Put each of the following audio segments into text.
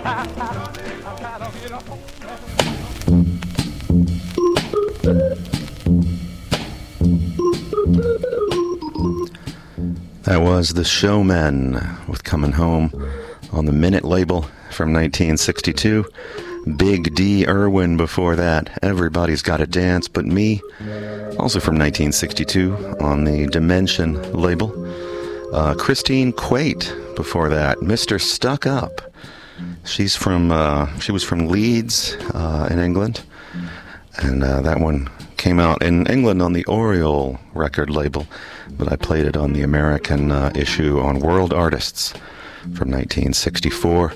That was The Showmen with Coming Home on the Minute label from 1962. Big D. Irwin before that. Everybody's Gotta Dance But Me. Also from 1962 on the Dimension label. Christine Quate before that. Mr. Stuck Up. She was from Leeds in England. And that one came out in England on the Oriole record label, but I played it on the American issue on World Artists from 1964.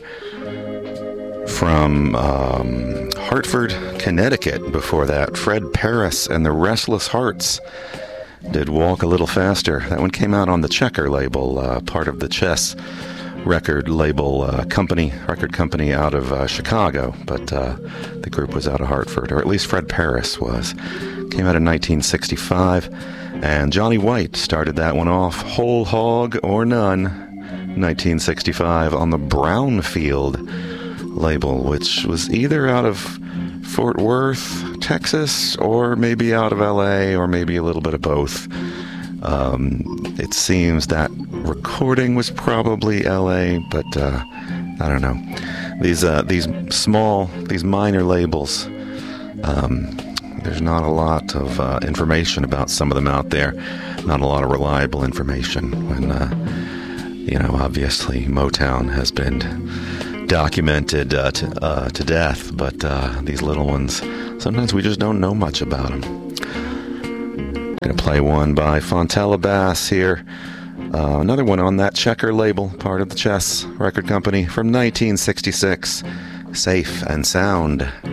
From Hartford, Connecticut before that, Fred Paris and the Restless Hearts did Walk a Little Faster. That one came out on the Checker label, part of the Chess record label record company out of Chicago, but the group was out of Hartford, or at least Fred Paris was. Came out in 1965, and Johnny White started that one off, Whole Hog or None, 1965 on the Brownfield label, which was either out of Fort Worth, Texas, or maybe out of LA, or maybe a little bit of both. It seems that recording was probably LA, but I don't know. These minor labels, there's not a lot of information about some of them out there. Not a lot of reliable information. When obviously Motown has been documented to death, but these little ones, sometimes we just don't know much about them. Gonna play one by Fontella Bass here. Another one on that Checker label, part of the Chess record company from 1966. Safe and Sound.